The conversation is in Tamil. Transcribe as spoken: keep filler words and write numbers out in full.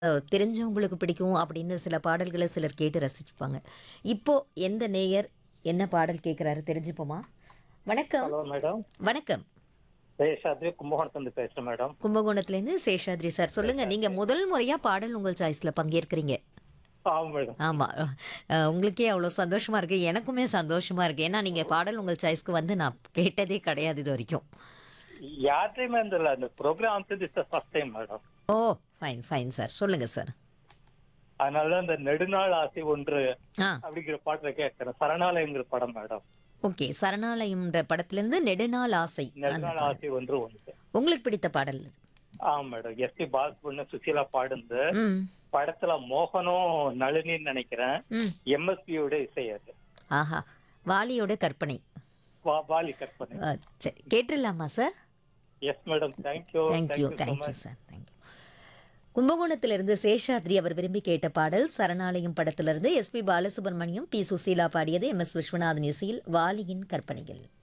அ தெரிஞ்சவங்களுக்கு பிடிக்கும் அப்படின்னு சில பாடல்கள சிலர் கேட்டு ரசிச்சுப்பாங்க. இப்போ எந்த நேயர் என்ன பாடல் கேட்குறாரு தெரிஞ்சுப்போமா? வணக்கம். Hello madam. வணக்கம். சேஷாத்ரி கும்பகோணத்துலேருந்து பேசுறேன் மேடம். கும்பகோணத்துலேருந்து சேஷாத்ரி சார். சொல்லுங்க. நீங்க சேஷாத்ரி. முதல் முறையா பாடல் உங்கள் சாய்ஸ்ல பங்கேற்கிறீங்க. ஆமா மேடம். ஆமா. அ உங்களுக்கே அவ்வளோ சந்தோஷமா இருக்கு. எனக்குமே சந்தோஷமா இருக்கு. ஏன்னா நீங்க பாடல் உங்கள் சாய்ஸ்க்கு வந்து நான் கேட்டதே கிடையாது இதுவரைக்கும். யார்கிட்டயுமே இருந்தில்ல. அந்த program this is the first time madam. O! Fine, fine sir. சொல்லுங்க சார். அதனால தான் இந்த நெடுநாள் ஆசை ஒன்று ஆ. அப்படிங்கிற பாட்டுல கேட்கிறேன். சரணாலயங்கிற படம் மேடம். ஓகே. சரணாலயம்ன்ற படத்திலிருந்து நெடுநாள் ஆசை. அந்த நெடுநாள் பாடல். ஆசை ஒன்று ஒன்று. உங்களுக்கு பிடித்த பாடல் இது. ஆமா madam. S B Balasubramaniam Susheela பாடுந்து ம். படத்துல மோகனும் நளினின்னு நினைக்கிறேன். ம். எம்எஸ்பியோட இசை அது. ஆஹா! வாலியோட கற்பனை. வா- வாலி கற்பனை. அ சரி. கேட்டுறலாமா sir? Yes madam. Thank you. Thank you, thank you so thank you much. Sir. Thank you. கும்பகோணத்திலிருந்து Seshadri அவர் விரும்பி கேட்ட பாடல் சரணாலயம் படத்திலிருந்து எஸ்பி பாலசுப்ரமணியம், பி சுசீலா பாடியது. எம் எஸ் விஸ்வநாதன் இசையில் வாலியின் கற்பனையில்.